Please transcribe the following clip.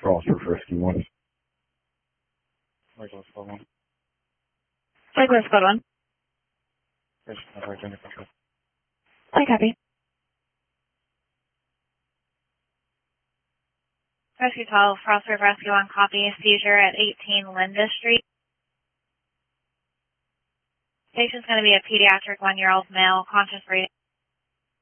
Crossroads Rescue 1. Regular squad 1. Regular squad 1. Patient not right under control. I copy. Rescue 12, Crossroads Rescue 1, copy. Seizure at 18 Linda Street. Patient's going to be a pediatric 1-year-old male, conscious breathing.